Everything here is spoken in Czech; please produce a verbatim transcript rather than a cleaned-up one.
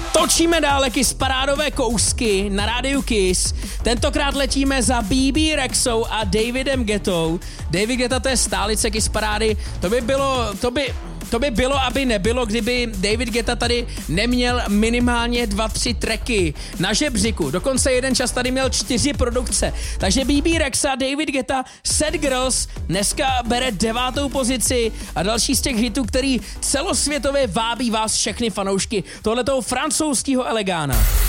Točíme dále Kiss parádové kousky na rádiu Kiss. Tentokrát letíme za bé bé Rexou a Davidem Guettou. David Guetta, to je stálice Kiss parády. To by bylo, to by... To by bylo, aby nebylo, kdyby David Guetta tady neměl minimálně dva, tři tracky na žebříku. Dokonce jeden čas tady měl čtyři produkce. Takže bé bé Rexa, David Guetta, Sad Girls dneska bere devátou pozici a další z těch hitů, který celosvětově vábí vás všechny fanoušky tohletoho francouzského elegána.